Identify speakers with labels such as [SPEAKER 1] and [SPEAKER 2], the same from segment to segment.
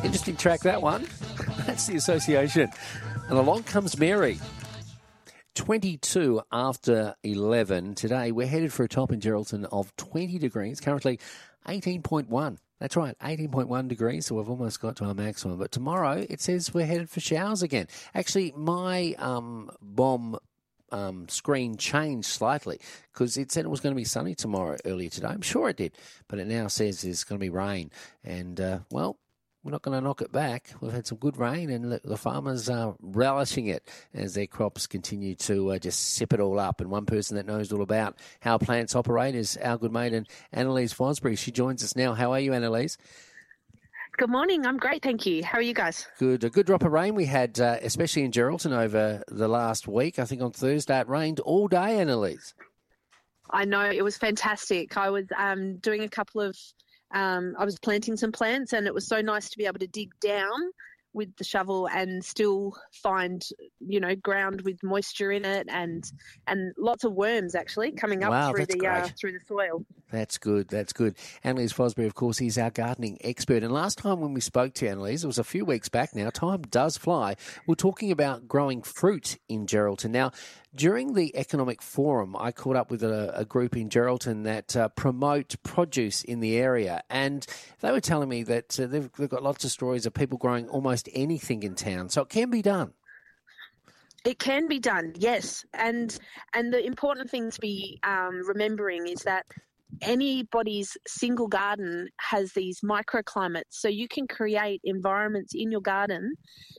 [SPEAKER 1] Interesting track, that one. That's the association. And along comes Mary. 22 after 11. Today we're headed for a top in Geraldton of 20 degrees, currently 18.1. That's right, 18.1 degrees, so we've almost got to our maximum. But tomorrow it says we're headed for showers again. Actually, my bomb screen changed slightly because it said it was going to be sunny tomorrow earlier today. I'm sure it did, but it now says there's going to be rain. And, well, we're not going to knock it back. We've had some good rain, and the farmers are relishing it as their crops continue to just sip it all up. And one person that knows all about how plants operate is our good mate, Annalise Fosbury. She joins us now. How are you, Annalise?
[SPEAKER 2] Good morning. I'm great, thank you. How are you guys?
[SPEAKER 1] Good. A good drop of rain we had, especially in Geraldton over the last week. I think on Thursday it rained all day, Annalise.
[SPEAKER 2] I know, it was fantastic. I was doing a couple of I was planting some plants, and it was so nice to be able to dig down with the shovel and still find, ground with moisture in it, and lots of worms actually coming up through the soil.
[SPEAKER 1] That's good. That's good. Annalise Fosbury, of course, is our gardening expert. And last time when we spoke to Annalise, it was a few weeks back now. Time does fly. We're talking about growing fruit in Geraldton. Now, during the Economic Forum, I caught up with a group in Geraldton that promote produce in the area, and they were telling me that they've got lots of stories of people growing almost anything in town. So it can be done.
[SPEAKER 2] It can be done, yes. And the important thing to be remembering is that anybody's single garden has these microclimates. So you can create environments in your garden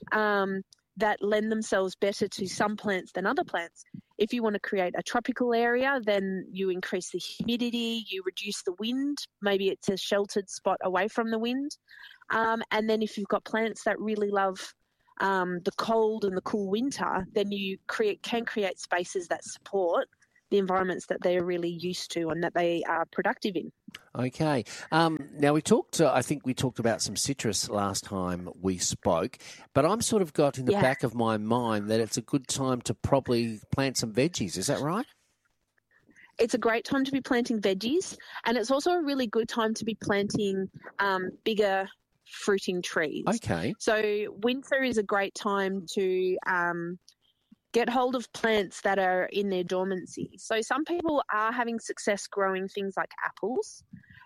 [SPEAKER 2] that lend themselves better to some plants than other plants. If you want to create a tropical area, then you increase the humidity, you reduce the wind. Maybe it's a sheltered spot away from the wind. And then if you've got plants that really love the cold and the cool winter, then you can create spaces that support the environments that they're really used to and that they are productive in.
[SPEAKER 1] Okay. Now I think we talked about some citrus last time we spoke, but I'm sort of got in the back of my mind that it's a good time to probably plant some veggies. Is that right?
[SPEAKER 2] It's a great time to be planting veggies, and it's also a really good time to be planting bigger fruiting trees.
[SPEAKER 1] Okay.
[SPEAKER 2] So winter is a great time to get hold of plants that are in their dormancy. So some people are having success growing things like apples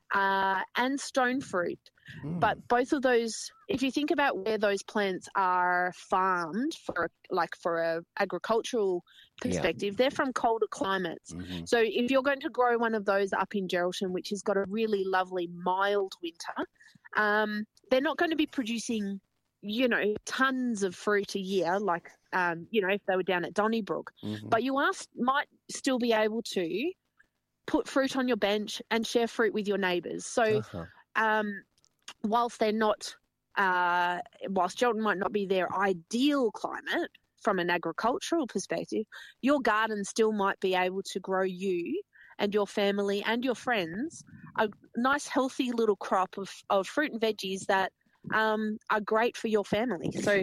[SPEAKER 2] and stone fruit. But both of those, if you think about where those plants are farmed for a agricultural perspective, they're from colder climates. Mm-hmm. So if you're going to grow one of those up in Geraldton, which has got a really lovely mild winter, they're not going to be producing tons of fruit a year, like, if they were down at Donnybrook. Mm-hmm. But you might still be able to put fruit on your bench and share fruit with your neighbours. So whilst they're not, whilst Geraldton might not be their ideal climate from an agricultural perspective, your garden still might be able to grow you and your family and your friends a nice, healthy little crop of fruit and veggies that are great for your family. So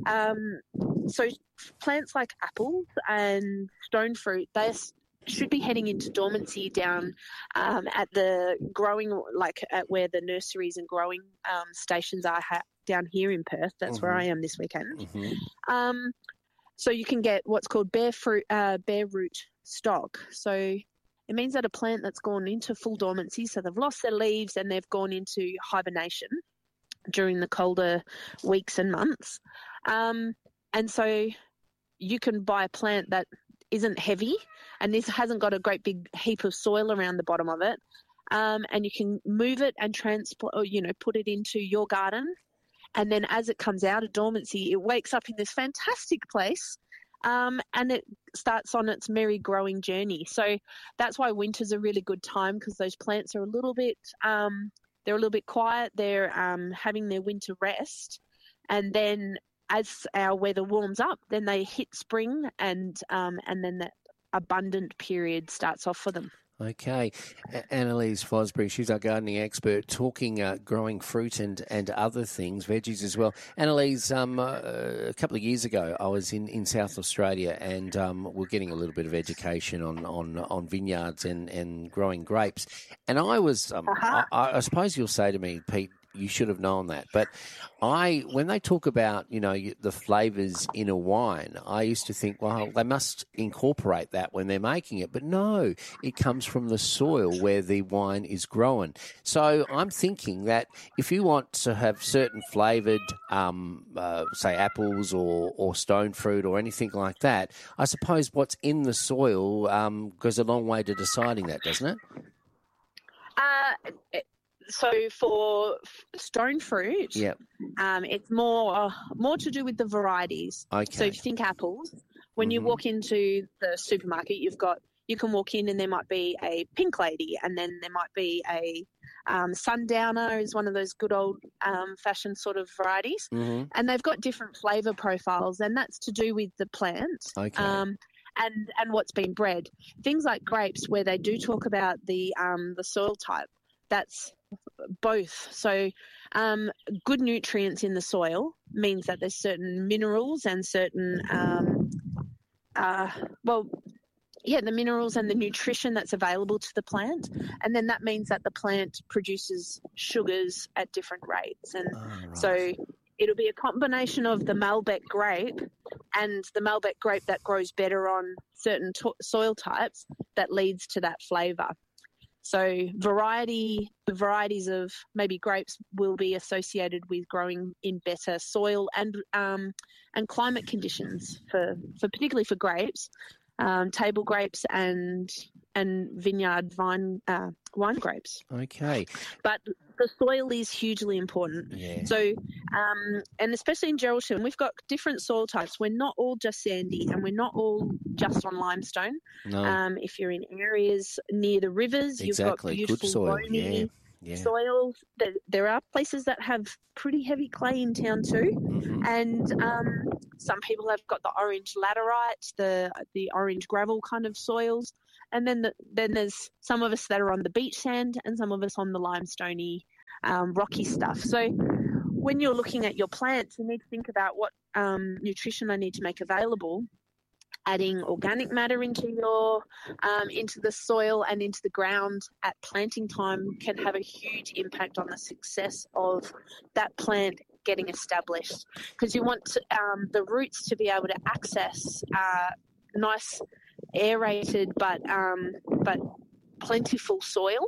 [SPEAKER 2] plants like apples and stone fruit, they should be heading into dormancy down at the growing, at where the nurseries and growing stations are down here in Perth. That's where I am this weekend. Mm-hmm. So you can get what's called bare root stock. So it means that a plant that's gone into full dormancy, so they've lost their leaves and they've gone into hibernation during the colder weeks and months. And so you can buy a plant that isn't heavy and this hasn't got a great big heap of soil around the bottom of it. And you can move it and transport, or, put it into your garden. And then as it comes out of dormancy, it wakes up in this fantastic place. And it starts on its merry growing journey. So that's why winter's a really good time, because those plants are a little bit quiet. They're having their winter rest, and then as our weather warms up, then they hit spring, and then that abundant period starts off for them.
[SPEAKER 1] Okay. Annalise Fosbury, she's our gardening expert, talking growing fruit and other things, veggies as well. Annalise, a couple of years ago, I was in South Australia, and we're getting a little bit of education on vineyards and growing grapes. And I was, I suppose you'll say to me, Pete, you should have known that. But when they talk about, the flavours in a wine, I used to think, well, they must incorporate that when they're making it. But no, it comes from the soil where the wine is grown. So I'm thinking that if you want to have certain flavoured, say, apples or stone fruit or anything like that, I suppose what's in the soil goes a long way to deciding that, doesn't it?
[SPEAKER 2] So for stone fruit,
[SPEAKER 1] yep.
[SPEAKER 2] It's more to do with the varieties.
[SPEAKER 1] Okay.
[SPEAKER 2] So if you think apples, when you walk into the supermarket, you can walk in and there might be a pink lady, and then there might be a sundowner is one of those good old fashioned sort of varieties, and they've got different flavour profiles, and that's to do with the plant.
[SPEAKER 1] Okay.
[SPEAKER 2] And what's been bred. Things like grapes, where they do talk about the soil type, that's both. So good nutrients in the soil means that there's certain minerals and certain, the minerals and the nutrition that's available to the plant. And then that means that the plant produces sugars at different rates. And so it'll be a combination of the Malbec grape and the Malbec grape that grows better on certain soil types that leads to that flavour. So the varieties of maybe grapes will be associated with growing in better soil and climate conditions for particularly for grapes, table grapes and vineyard wine grapes.
[SPEAKER 1] Okay.
[SPEAKER 2] But the soil is hugely important.
[SPEAKER 1] Yeah.
[SPEAKER 2] So, and especially in Geraldton, we've got different soil types. We're not all just sandy, and we're not all just on limestone.
[SPEAKER 1] No.
[SPEAKER 2] If you're in areas near the rivers,
[SPEAKER 1] exactly.
[SPEAKER 2] You've got beautiful
[SPEAKER 1] good soil.
[SPEAKER 2] bony soils. There are places that have pretty heavy clay in town too, and some people have got the orange laterite, the orange gravel kind of soils. And then there's some of us that are on the beach sand and some of us on the limestoney, rocky stuff. So when you're looking at your plants, you need to think about what nutrition they need to make available. Adding organic matter into the soil and into the ground at planting time can have a huge impact on the success of that plant getting established, because you want the roots to be able to access nice aerated but plentiful soil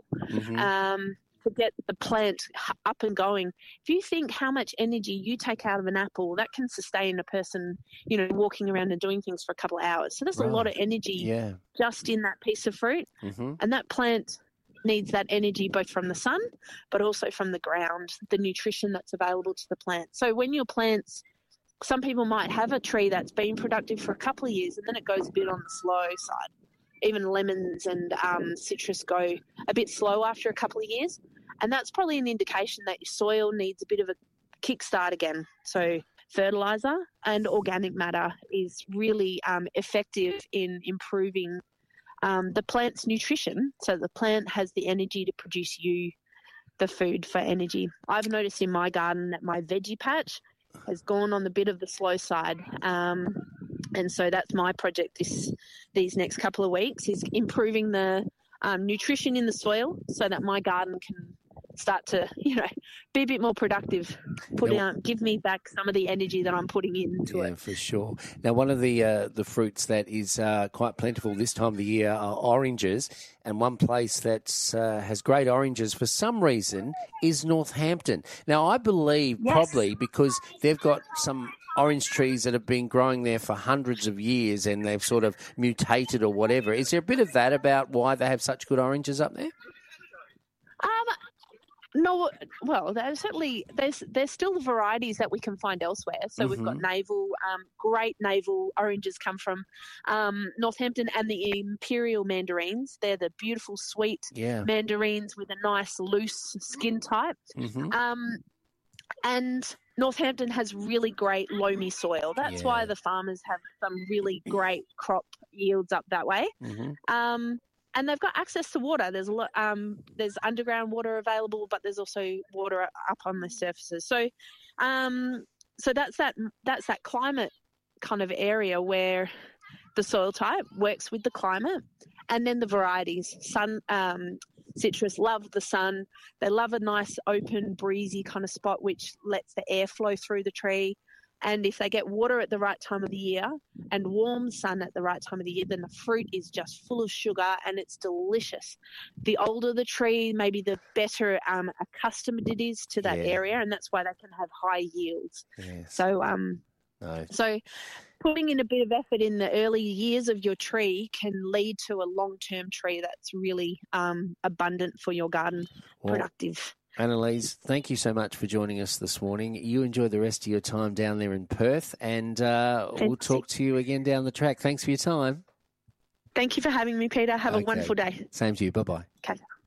[SPEAKER 2] to get the plant up and going. If you think how much energy you take out of an apple, that can sustain a person, walking around and doing things for a couple of hours. So there's a lot of energy just in that piece of fruit. And that plant needs that energy both from the sun but also from the ground, the nutrition that's available to the plant. So when your plants, some people might have a tree that's been productive for a couple of years and then it goes a bit on the slow side. Even lemons and citrus go a bit slow after a couple of years. And that's probably an indication that your soil needs a bit of a kickstart again. So fertiliser and organic matter is really effective in improving the plant's nutrition, so the plant has the energy to produce you the food for energy. I've noticed in my garden that my veggie patch has gone on the bit of the slow side. And so that's my project these next couple of weeks, is improving the nutrition in the soil so that my garden can start to, be a bit more productive, give me back some of the energy that I'm putting into it.
[SPEAKER 1] Yeah, for sure. Now, one of the fruits that is quite plentiful this time of the year are oranges, and one place that has great oranges for some reason is Northampton. Now, I believe probably because they've got some orange trees that have been growing there for hundreds of years and they've sort of mutated or whatever. Is there a bit of that about why they have such good oranges up there?
[SPEAKER 2] No, well, there's still varieties that we can find elsewhere. So we've got great navel oranges come from Northampton, and the imperial mandarins. They're the beautiful sweet mandarins with a nice loose skin type. And Northampton has really great loamy soil. That's why the farmers have some really great crop yields up that way. And they've got access to water. There's a lot. There's underground water available, but there's also water up on the surfaces. So, so that's that climate kind of area where the soil type works with the climate, and then the varieties. citrus love the sun. They love a nice, open, breezy kind of spot which lets the air flow through the tree. And if they get water at the right time of the year and warm sun at the right time of the year, then the fruit is just full of sugar and it's delicious. The older the tree, maybe the better accustomed it is to that area, and that's why they can have high yields.
[SPEAKER 1] Yes.
[SPEAKER 2] So putting in a bit of effort in the early years of your tree can lead to a long-term tree that's really abundant for your garden, productive.
[SPEAKER 1] Annalise, thank you so much for joining us this morning. You enjoy the rest of your time down there in Perth, and we'll talk to you again down the track. Thanks for your time.
[SPEAKER 2] Thank you for having me, Peter. Have a wonderful day.
[SPEAKER 1] Same to you. Bye-bye.
[SPEAKER 2] Okay.